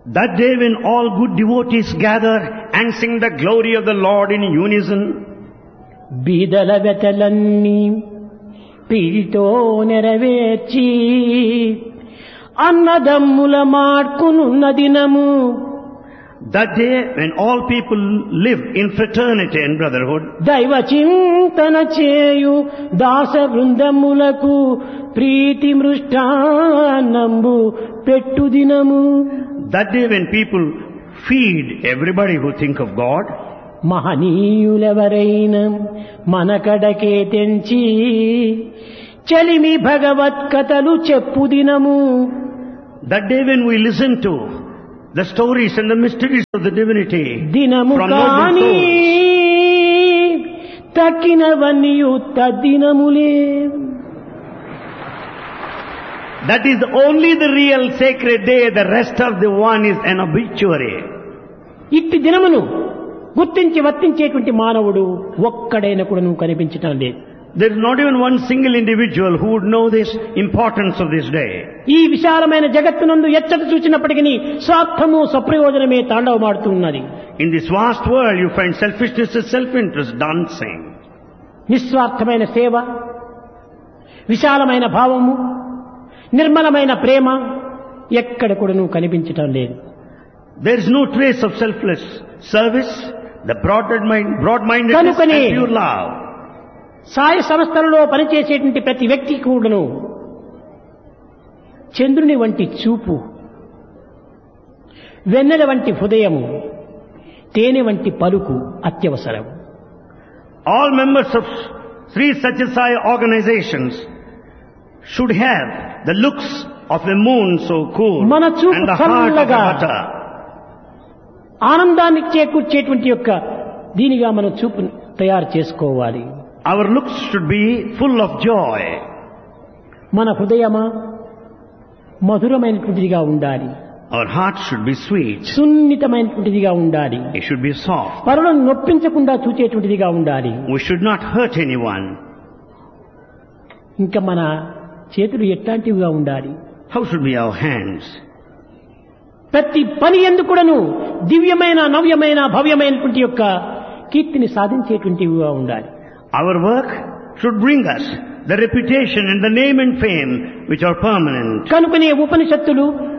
That day when all good devotees gather and sing the glory of the Lord in unison, బీదల వెతలన్నీ పీడితో నెరవేర్చి అన్నదమ్ముల మార్కునున్న దినము. that day when all people live in fraternity and brotherhood, దైవ చింతన చేయు దాస బృందములకు ప్రీతి మృష్టాన్నంబు పెట్టు దినము. that day when people feed everybody who think of God, మహనీయులెవరైన మనకడకే తెంచి చలిమి భగవత్ కథలు చెప్పు దినము. that day when we listen to the stories and the mysteries of the divinity దినము from noble కాని souls, తక్కినవన్నీయు తద్దినములే. that is only the real sacred day, the rest of the one is an obituary. ఇట్టి దినమును గుర్తించి వర్తించేటువంటి మానవుడు ఒక్కడైన కూడా నువ్వు కనిపించటం లేదు. There is not even one single individual who would know this importance of this day. ఈ విశాలమైన జగత్తునందు ఎచ్చట చూచినప్పటికీ స్వార్థము సప్రయోజనమే తాండవమాడుతూ ఉన్నది. In this vast world you find selfishness and self-interest dancing. నిస్వార్థమైన సేవ, విశాలమైన భావము, నిర్మలమైన ప్రేమ ఎక్కడ కూడా నువ్వు కనిపించటం లేదు. There is no trace of selfless service, the broad-mindedness కనుకనే and pure love. సాయ సంస్థలలో పనిచేసేటువంటి ప్రతి వ్యక్తి కూడాను చంద్రుని వంటి చూపు, వెన్నెల వంటి హృదయము, తేనె వంటి పలుకు అత్యవసరం. All members of Sri Satya Sai organizations should have the looks of a moon so cool మన చూపు and the heart of a చల్లగా butter. ఆనందాన్ని చేకూర్చేటువంటి యొక్క దీనిగా మన చూపు తయారు చేసుకోవాలి. Our looks should be full of joy. మన హృదయమా మధురమైనటువంటిదిగా ఉండాలి. Our heart should be sweet. సున్నితమైనటువంటిదిగా ఉండాలి. It should be soft. పరులను నొప్పించకుండా చూచేటువంటిదిగా ఉండాలి. We should not hurt anyone. ఇంకా మన చేతులు ఎట్లాంటివిగా ఉండాలి? How should be our hands? ప్రతి పని ఎందుకుడను దివ్యమైన నవ్యమైన భవ్యమైనటువంటి యొక్క కీర్తిని సాధించేటువంటివిగా ఉండాలి. Our work should bring us the reputation and the name and fame which are permanent. కనుకనే ఉపనిషత్తులు